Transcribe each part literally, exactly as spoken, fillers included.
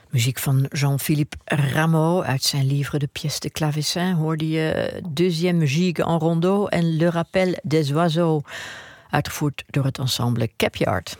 Muziek van Jean-Philippe Rameau uit zijn livre de pièces de clavecin hoorde je Deuxième Gigue en Rondeau en Le Rappel des Oiseaux, uitgevoerd door het ensemble Capyard.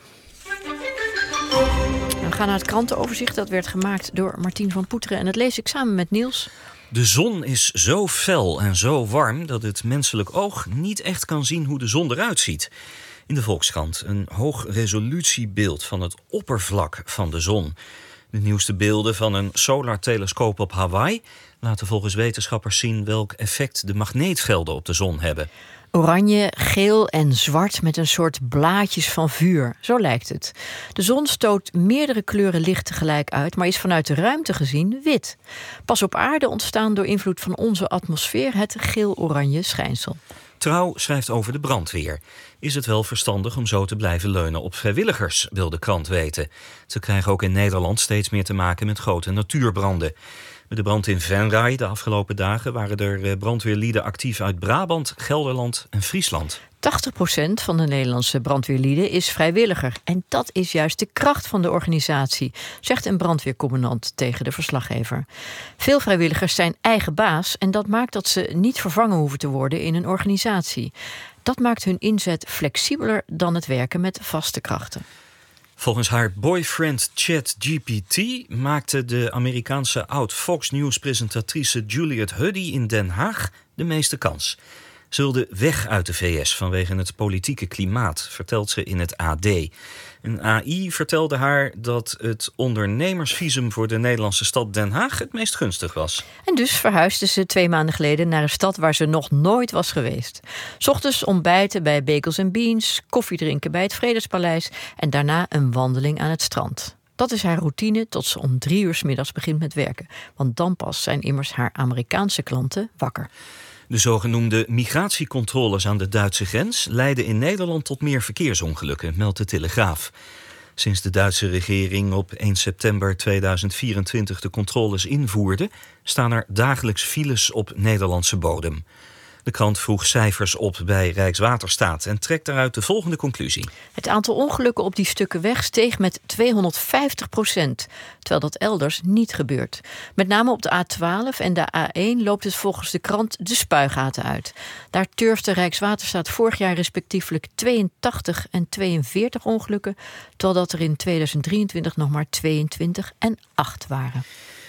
We gaan naar het krantenoverzicht. Dat werd gemaakt door Martien van Poeteren en dat lees ik samen met Niels. De zon is zo fel en zo warm dat het menselijk oog niet echt kan zien hoe de zon eruit ziet. In de Volkskrant een hoogresolutiebeeld van het oppervlak van de zon. De nieuwste beelden van een solartelescoop op Hawaii laten volgens wetenschappers zien welk effect de magneetvelden op de zon hebben. Oranje, geel en zwart met een soort blaadjes van vuur. Zo lijkt het. De zon stoot meerdere kleuren licht tegelijk uit, maar is vanuit de ruimte gezien wit. Pas op aarde ontstaan door invloed van onze atmosfeer het geel-oranje schijnsel. Trouw schrijft over de brandweer. Is het wel verstandig om zo te blijven leunen op vrijwilligers, wil de krant weten. Ze krijgen ook in Nederland steeds meer te maken met grote natuurbranden. Met de brand in Venray de afgelopen dagen waren er brandweerlieden actief uit Brabant, Gelderland en Friesland. tachtig procent van de Nederlandse brandweerlieden is vrijwilliger. En dat is juist de kracht van de organisatie, zegt een brandweercommandant tegen de verslaggever. Veel vrijwilligers zijn eigen baas en dat maakt dat ze niet vervangen hoeven te worden in een organisatie. Dat maakt hun inzet flexibeler dan het werken met vaste krachten. Volgens haar boyfriend ChatGPT maakte de Amerikaanse oud-Fox News-presentatrice Juliette Huddy in Den Haag de meeste kans. Ze wilde weg uit de V S vanwege het politieke klimaat, vertelt ze in het A D. Een A I vertelde haar dat het ondernemersvisum voor de Nederlandse stad Den Haag het meest gunstig was. En dus verhuisde ze twee maanden geleden naar een stad waar ze nog nooit was geweest. 's Ochtends ontbijten bij Bagels and Beans, koffie drinken bij het Vredespaleis en daarna een wandeling aan het strand. Dat is haar routine tot ze om drie uur 's middags begint met werken. Want dan pas zijn immers haar Amerikaanse klanten wakker. De zogenoemde migratiecontroles aan de Duitse grens leiden in Nederland tot meer verkeersongelukken, meldt de Telegraaf. Sinds de Duitse regering op één september tweeduizend vierentwintig de controles invoerde, staan er dagelijks files op Nederlandse bodem. De krant vroeg cijfers op bij Rijkswaterstaat en trekt daaruit de volgende conclusie. Het aantal ongelukken op die stukken weg steeg met tweehonderdvijftig procent, terwijl dat elders niet gebeurt. Met name op de A twaalf en de A één loopt het volgens de krant de spuigaten uit. Daar turfde Rijkswaterstaat vorig jaar respectievelijk tweeëntachtig en tweeënveertig ongelukken, terwijl dat er in tweeduizend drieëntwintig nog maar tweeëntwintig en acht waren.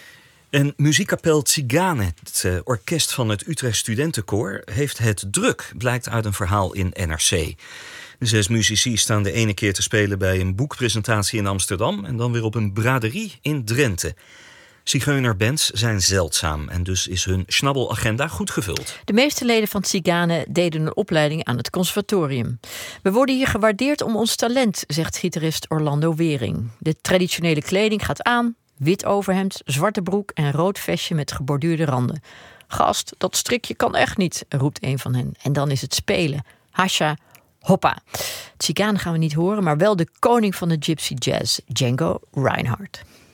En muziekkapel Tzigane, het uh, orkest van het Utrecht Studentenkoor, heeft het druk, blijkt uit een verhaal in N R C. De zes muzici staan de ene keer te spelen bij een boekpresentatie in Amsterdam en dan weer op een braderie in Drenthe. Zigeunerbands zijn zeldzaam en dus is hun schnabbelagenda goed gevuld. De meeste leden van Tzigane deden een opleiding aan het conservatorium. We worden hier gewaardeerd om ons talent, zegt gitarist Orlando Wering. De traditionele kleding gaat aan. Wit overhemd, zwarte broek en rood vestje met geborduurde randen. Gast, dat strikje kan echt niet, roept een van hen. En dan is het spelen. Hasha, hoppa. Tzigane gaan we niet horen, maar wel de koning van de gypsy jazz, Django Reinhardt.